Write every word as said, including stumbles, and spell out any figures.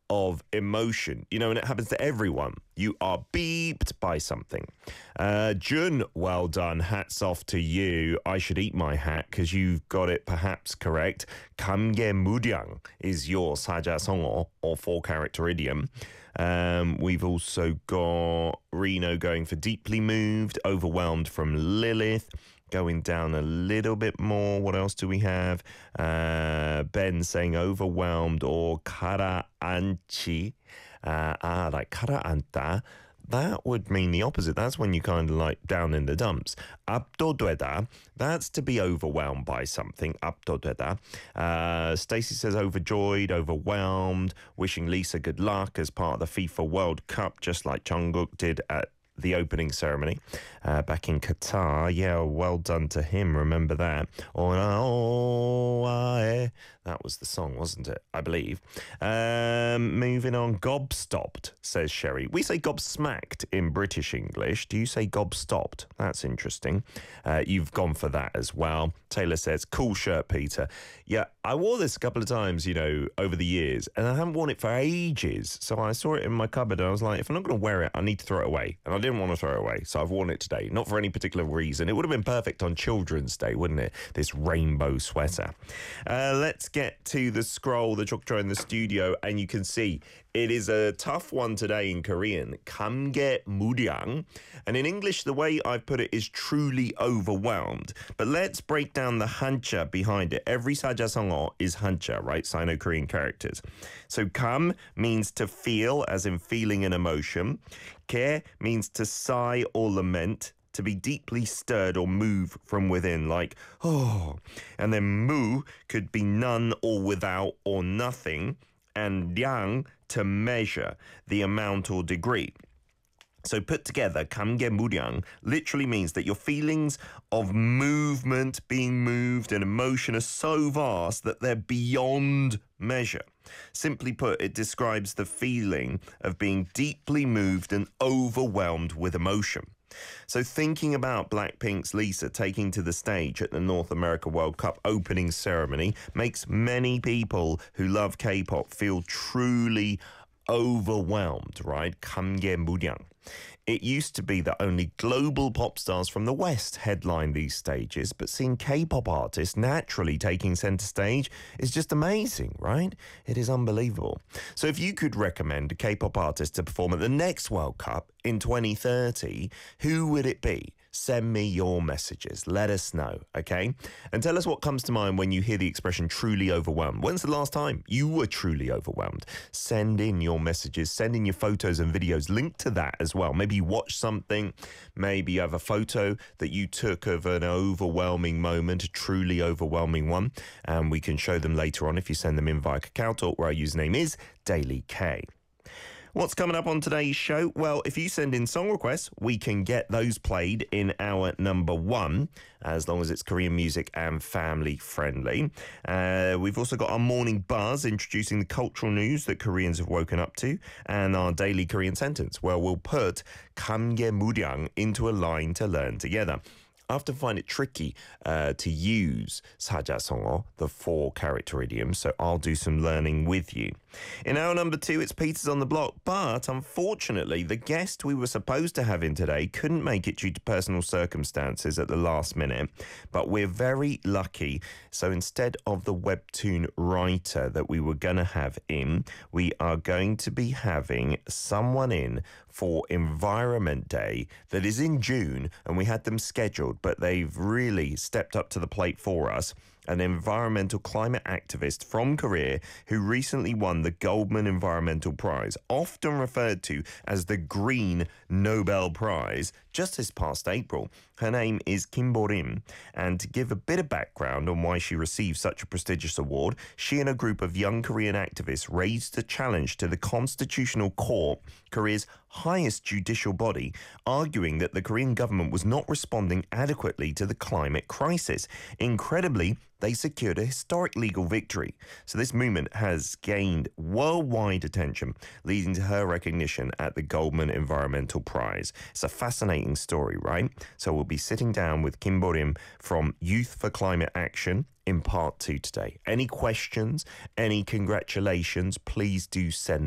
of emotion, you know, and it happens to everyone. You are beeped by something. Uh, Jun, well done. Hats off to you. I should eat my hat because you've got it perhaps correct. 감개무량 is your 사자성어 or four-character idiom. Um, we've also got Reno going for deeply moved, overwhelmed from Lilith. Going down a little bit more. What else do we have? Uh, Ben saying overwhelmed or 가라앉지. Uh, ah, like 가라앉다. That would mean the opposite. That's when you kind of like down in the dumps. 압도되다. That's to be overwhelmed by something. 압도되다. Uh, Stacey says overjoyed, overwhelmed, wishing Lisa good luck as part of the FIFA World Cup, just like Jungkook did at the opening ceremony uh, back in Qatar. Yeah, well done to him. Remember that. That was the song, wasn't it? I believe. Um, moving on. Gobstopped, says Sherry. We say gobsmacked in British English. Do you say gobstopped? That's interesting. Uh, you've gone for that as well. Taylor says, cool shirt, Peter. Yeah, I wore this a couple of times, you know, over the years, and I haven't worn it for ages. So I saw it in my cupboard, and I was like, if I'm not going to wear it, I need to throw it away. And I didn't want to throw it away, so I've worn it today. Not for any particular reason. It would have been perfect on Children's Day, wouldn't it? This rainbow sweater. Uh, let's get to the scroll, the Chokcho in the studio, and you can see it is a tough one today in Korean. 감개무량. And in English, the way I've put it is truly overwhelmed. But let's break down the hancha behind it. Every 사자성어 is hancha, right? Sino-Korean characters. So 감 means to feel, as in feeling an emotion. 개 means to sigh or lament, to be deeply stirred or moved from within, like, oh. And then mu could be none or without or nothing. And 량, to measure, the amount or degree. So put together, 감개무량 literally means that your feelings of movement, being moved, and emotion are so vast that they're beyond measure. Simply put, it describes the feeling of being deeply moved and overwhelmed with emotion. So thinking about Blackpink's Lisa taking to the stage at the North America World Cup opening ceremony makes many people who love K-pop feel truly overwhelmed, right? 감개무량. It used to be that only global pop stars from the West headline these stages, but seeing K-pop artists naturally taking center stage is just amazing, right? It is unbelievable. So if you could recommend a K-pop artist to perform at the next World Cup in twenty thirty, who would it be? Send me your messages. Let us know, okay? And tell us what comes to mind when you hear the expression truly overwhelmed. When's the last time you were truly overwhelmed? Send in your messages. Send in your photos and videos. Link to that as well. Maybe you watched something. Maybe you have a photo that you took of an overwhelming moment, a truly overwhelming one. And we can show them later on if you send them in via KakaoTalk, where our username is Daily K. What's coming up on today's show? Well, if you send in song requests, we can get those played in our number one, as long as it's Korean music and family friendly. Uh, we've also got our morning buzz, introducing the cultural news that Koreans have woken up to, and our daily Korean sentence, where we'll put 감개무량 into a line to learn together. I often find it tricky uh, to use 사자성어, the four-character idiom, so I'll do some learning with you. In hour number two, it's Peter's on the Block, but unfortunately, the guest we were supposed to have in today couldn't make it due to personal circumstances at the last minute, but we're very lucky. So instead of the webtoon writer that we were going to have in, we are going to be having someone in for Environment Day that is in June, and we had them scheduled, but they've really stepped up to the plate for us. An environmental climate activist from Korea who recently won the Goldman Environmental Prize, often referred to as the Green Nobel Prize, just this past April. Her name is Kim Bo-rim, and to give a bit of background on why she received such a prestigious award, she and a group of young Korean activists raised a challenge to the Constitutional Court, Korea's highest judicial body, arguing that the Korean government was not responding adequately to the climate crisis. Incredibly, they secured a historic legal victory. So this movement has gained worldwide attention, leading to her recognition at the Goldman Environmental Prize. It's a fascinating story, right? So we'll be sitting down with Kim Bo-rim from Youth for Climate Action in part two today. Any questions, any congratulations, please do send